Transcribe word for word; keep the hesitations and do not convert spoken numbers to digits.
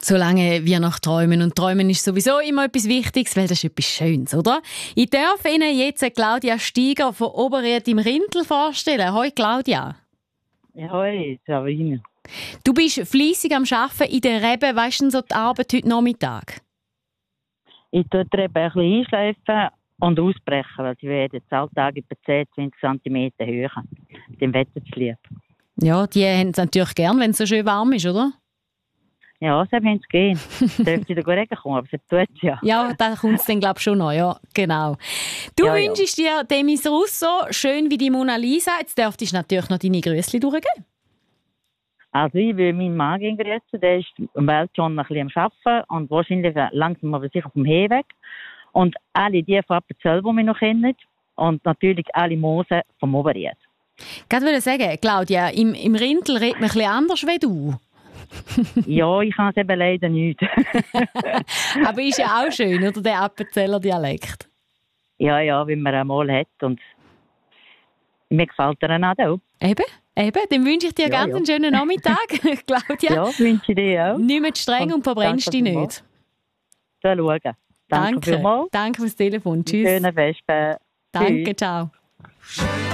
Solange wir noch träumen. Und träumen ist sowieso immer etwas Wichtiges, weil das ist etwas Schönes, oder? Ich darf Ihnen jetzt Claudia Steiger von Oberried im Rindl vorstellen. Hoi Claudia. Ja, hoi, Sabrina. Du bist fleissig am Arbeiten in der Rebe. Weißt du denn so die Arbeit heute Nachmittag? Ich tue die Rebe ein bisschen einschleifen und ausbrechen, weil sie werden jetzt Alltag etwa zehn, zwanzig Zentimeter höher. Dem Wetter zu lieb. Ja, die haben es natürlich gern, wenn es so schön warm ist, oder? Ja, sie haben es gehen. Dürfte da Regen kommen, aber sie tut es ja. Ja, da kommt es dann, glaube ich, schon noch. Ja, genau. Du Ja, wünschst ja. dir Demis Russo schön wie die Mona Lisa. Jetzt dürftest du natürlich noch deine Grüßli durchgeben. Also ich will meinen Mann gehen grüßen, der ist im Welt schon ein bisschen am Arbeiten und wahrscheinlich langsam aber sicher auf dem Heimweg. Und alle die von Appenzell, die mich noch kennen. Und natürlich alle Mosen vom Oberried. Ich wollte sagen, Claudia, im, im Rindl redet man ein bisschen anders wie du. Ja, ich kann es eben leider nicht. Aber ist ja auch schön, oder, der Appenzeller Dialekt? Ja, ja, wie man einmal hat. Und mir gefällt er auch. Eben, eben. Dann wünsche ich dir Ja, ganz ja. einen schönen Nachmittag, Claudia. Ja, wünsche ich dir auch. Nicht mehr zu streng und, Und verbrennst dich danke nicht. So schauen. Danke, Danke. vielmals. Danke fürs Telefon. Tschüss. Schöne Vespen. Danke, Tschüss. ciao.